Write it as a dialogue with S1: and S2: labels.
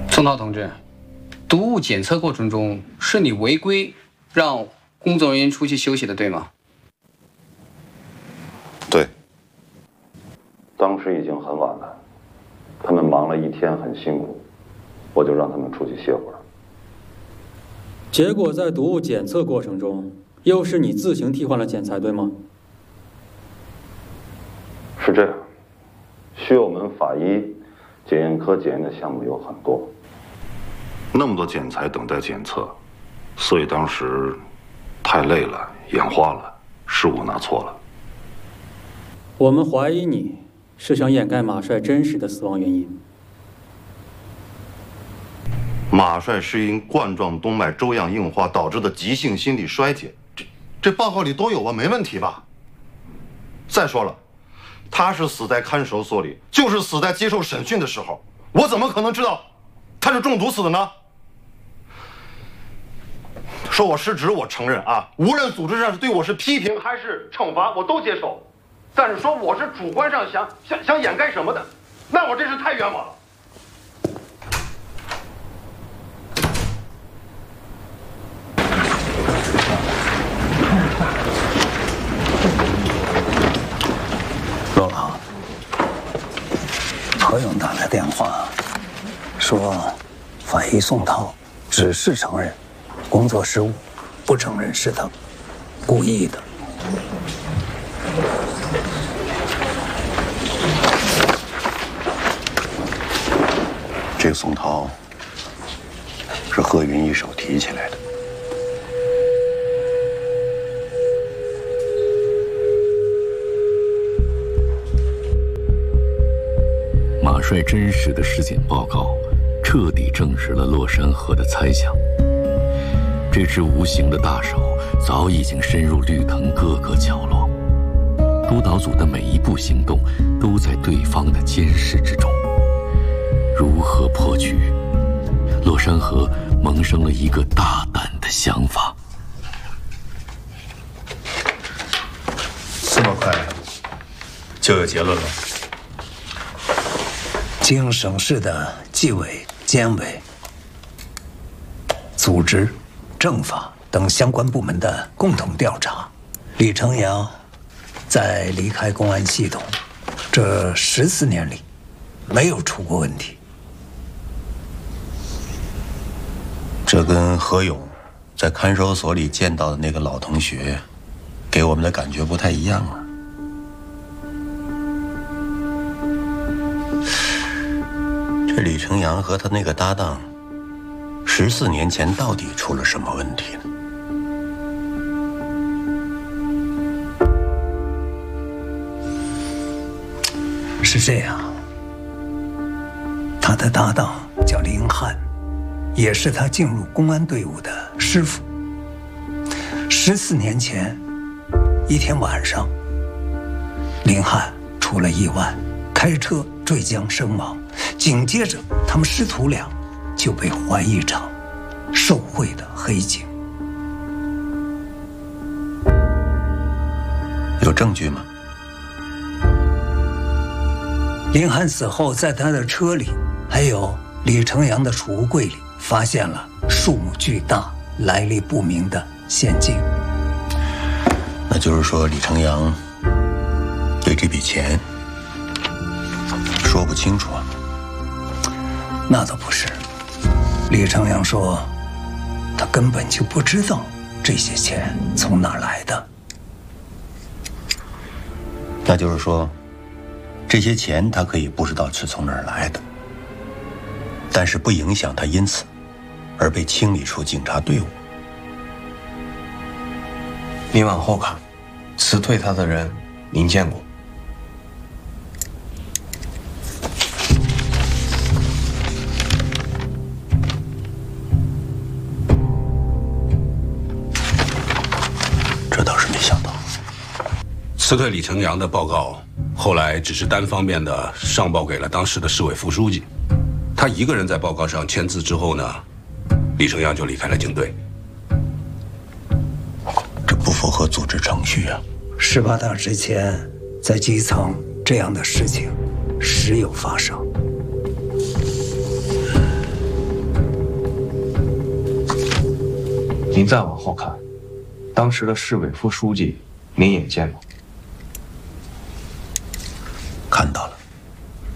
S1: 宋涛同志，毒物检测过程中是你违规让工作人员出去休息的，对吗？
S2: 对。当时已经很晚了，他们忙了一天，很辛苦，我就让他们出去歇会儿。
S3: 结果在毒物检测过程中，又是你自行替换了检材，对吗？
S2: 是这样，需要我们法医检验科检验的项目有很多，那么多检材等待检测，所以当时太累了，眼花了，失误拿错了。
S3: 我们怀疑你是想掩盖马帅真实的死亡原因。
S2: 马帅是因冠状动脉粥样硬化导致的急性心力衰竭，这报告里都有啊，没问题吧？再说了，他是死在看守所里，就是死在接受审讯的时候，我怎么可能知道他是中毒死的呢？说我失职，我承认啊，无论组织上是对我是批评还是惩罚，我都接受。但是说我是主观上想掩盖什么的，那我真是太冤枉了。
S4: 罗老，何勇打来电话，说法医宋涛只是承认工作失误，不承认是他故意的。
S2: 这个宋涛是贺云一手提起来的。
S5: 马帅真实的尸检报告彻底证实了洛山河的猜想。这只无形的大手早已经深入绿藤各个角落，督导组的每一步行动都在对方的监视之中。如何破局？洛山河萌生了一个大胆的想法。
S6: 这么快就有结论了？
S4: 经省市的纪委、监委、组织、政法等相关部门的共同调查，李成阳在离开公安系统这14年里没有出过问题。
S6: 这跟何勇在看守所里见到的那个老同学给我们的感觉不太一样啊。这李成阳和他那个搭档14年前到底出了什么问题呢？
S4: 是这样，他的搭档叫林汉，也是他进入公安队伍的师傅。14年前一天晚上，林汉出了意外，开车坠江身亡。紧接着，他们师徒俩就被怀疑成受贿的黑警。
S6: 有证据吗？
S4: 林汉死后，在他的车里还有李成阳的储物柜里发现了数目巨大、来历不明的现金。
S6: 那就是说，李成阳对这笔钱说不清楚啊？
S4: 那倒不是，李成阳说，他根本就不知道这些钱从哪儿来的。
S6: 那就是说，这些钱他可以不知道是从哪儿来的，但是不影响他因此而被清理出警察队伍。
S7: 您往后看，辞退他的人您见过？
S6: 这倒是没想到。
S8: 辞退李成阳的报告后来只是单方面的上报给了当时的市委副书记，他一个人在报告上签字之后呢，李成阳就离开了警队。
S6: 这不符合组织程序啊
S4: ！18大之前，在基层这样的事情时有发生。
S7: 您再往后看，当时的市委副书记，您也见过。
S6: 看到了。